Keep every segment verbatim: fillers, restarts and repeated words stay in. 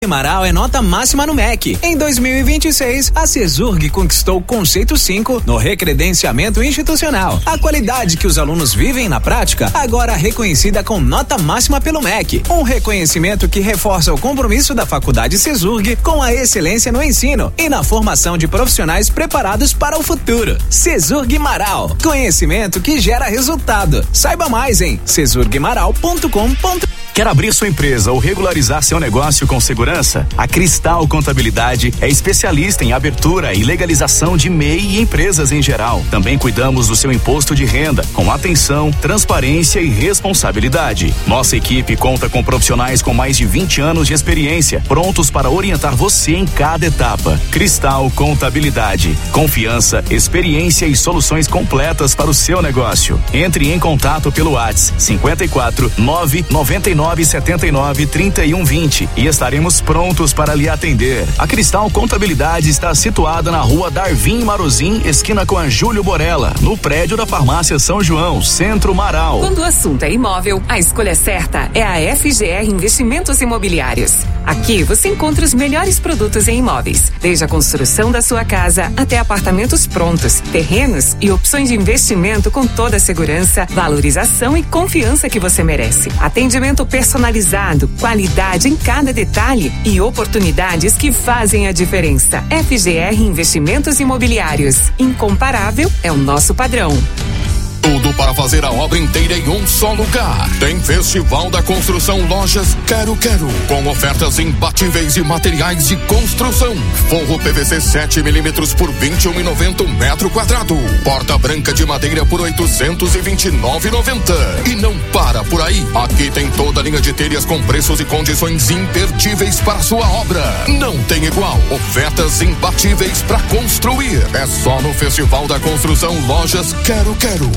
Marau é nota máxima no M E C. Em dois mil e vinte e seis, a CESURG conquistou o conceito cinco no recredenciamento institucional. A qualidade que os alunos vivem na prática, agora reconhecida com nota máxima pelo M E C. Um reconhecimento que reforça o compromisso da Faculdade CESURG com a excelência no ensino e na formação de profissionais preparados para o futuro. CESURG Marau, conhecimento que gera resultado. Saiba mais em cesurg marau ponto com ponto br. Quer abrir sua empresa ou regularizar seu negócio com segurança? A Cristal Contabilidade é especialista em abertura e legalização de M E I e empresas em geral. Também cuidamos do seu imposto de renda, com atenção, transparência e responsabilidade. Nossa equipe conta com profissionais com mais de vinte anos de experiência, prontos para orientar você em cada etapa. Cristal Contabilidade. Confiança, experiência e soluções completas para o seu negócio. Entre em contato pelo WhatsApp cinquenta e quatro, nove noventa e nove, setenta e nove, trinta e um, vinte e estaremos prontos para lhe atender. A Cristal Contabilidade está situada na rua Darvin Marozin, esquina com a Júlio Borella, no prédio da Farmácia São João, Centro Marau. Quando o assunto é imóvel, a escolha certa é a F G R Investimentos Imobiliários. Aqui você encontra os melhores produtos em imóveis, desde a construção da sua casa até apartamentos prontos, terrenos e opções de investimento com toda a segurança, valorização e confiança que você merece. Atendimento personalizado, qualidade em cada detalhe e oportunidades que fazem a diferença. F G R Investimentos Imobiliários. Incomparável é o nosso padrão. Tudo para fazer a obra inteira em um só lugar. Tem Festival da Construção Lojas Quero Quero, com ofertas imbatíveis e materiais de construção. Forro P V C sete milímetros por vinte e um reais e noventa centavos metro quadrado. Porta branca de madeira por oitocentos e vinte e nove reais e noventa centavos. E não para por aí. Aqui tem toda a linha de telhas com preços e condições imperdíveis para sua obra. Não tem igual. Ofertas imbatíveis para construir. É só no Festival da Construção Lojas Quero Quero.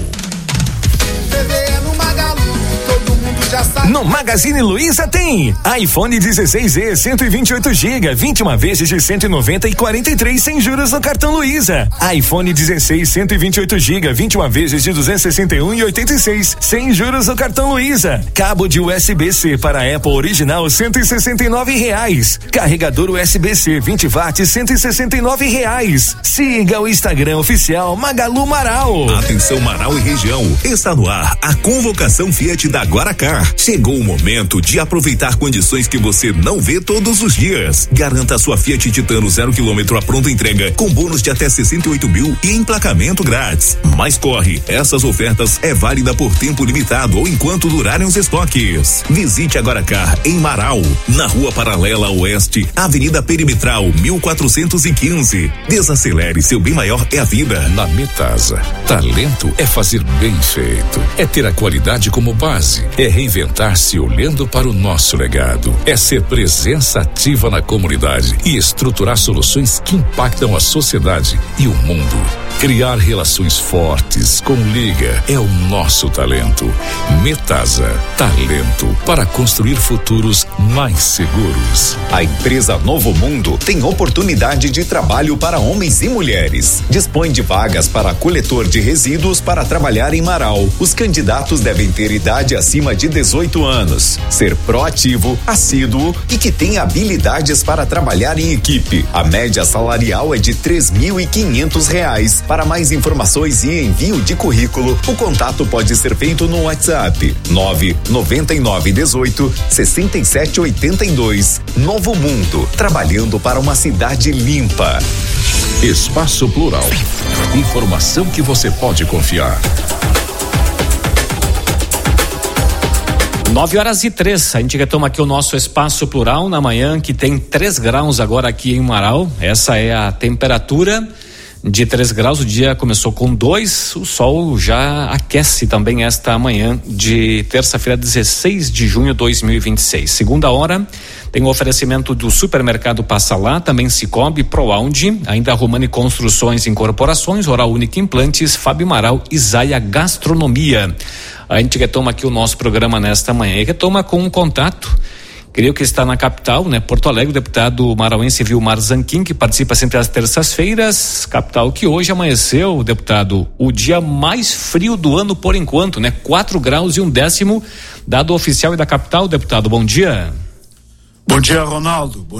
No Magalu, todo mundo já sabe. No Magazine Luiza tem iPhone dezesseis E, cento e vinte e oito gigas, vinte e uma vezes de cento e noventa e quarenta e três sem juros no cartão Luiza. iPhone dezesseis, cento e vinte e oito gigas, vinte e uma vezes de duzentos e sessenta e um e oitenta e seis sem juros no cartão Luiza. Cabo de U S B C para Apple original, cento e sessenta e nove reais. Carregador U S B C vinte watts, cento e sessenta e nove reais. Siga o Instagram oficial Magalu Marau. Atenção Marau e região, está no ar a convocação Fiat da Guaracar. Chegou o momento de aproveitar condições que você não vê todos os dias. Garanta a sua Fiat Titano zero quilômetro a pronta entrega com bônus de até sessenta e oito mil e emplacamento grátis. Mas corre, essas ofertas é válida por tempo limitado ou enquanto durarem os estoques. Visite a Guaracar em Marau, na Rua Paralela Oeste, Avenida Perimetral mil quatrocentos e quinze. Desacelere, seu bem maior é a vida. Na Metasa, talento é fazer bem feito. É ter a qualidade como base, é reinventar-se olhando para o nosso legado, é ser presença ativa na comunidade e estruturar soluções que impactam a sociedade e o mundo. Criar relações fortes com Liga é o nosso talento. Metasa, talento para construir futuros mais seguros. A empresa Novo Mundo tem oportunidade de trabalho para homens e mulheres. Dispõe de vagas para coletor de resíduos para trabalhar em Marau. Os candidatos devem ter idade acima de dezoito anos, ser proativo, assíduo e que tenha habilidades para trabalhar em equipe. A média salarial é de três mil e quinhentos reais. Para mais informações e envio de currículo, o contato pode ser feito no WhatsApp nove noventa e nove dezoito sessenta e sete oitenta e dois. Novo Mundo, trabalhando para uma cidade limpa. Espaço Plural. Informação que você pode confiar. Nove horas e três, a gente retoma aqui o nosso Espaço Plural na manhã, que tem três graus agora aqui em Marau. Essa é a temperatura de três graus, o dia começou com dois, o sol já aquece também esta manhã de terça-feira, dezesseis de junho de dois mil e vinte e seis. Segunda hora, tem o oferecimento do Supermercado Passa Lá, também Cicobi, ProAundi, ainda Romani Construções e Incorporações, Oral Única Implantes, Fábio Amaral e Zaia Gastronomia. A gente retoma aqui o nosso programa nesta manhã e retoma com um contato. Creio que está na capital, né? Porto Alegre, o deputado marauense Vilmar Zanquim, que participa sempre às terças-feiras, capital que hoje amanheceu, deputado, o dia mais frio do ano por enquanto, né? Quatro graus e um décimo, dado oficial e da capital, deputado, bom dia. Bom dia, Ronaldo. Bom